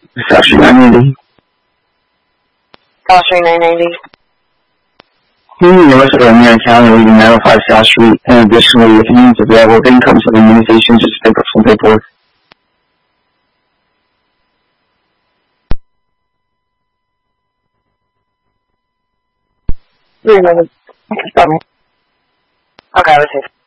South Street 990. South Street 990. University of Marion County will be 905 South Street, and additionally, if you need to available income to the immunization, just pick up some paperwork. Okay, let's see.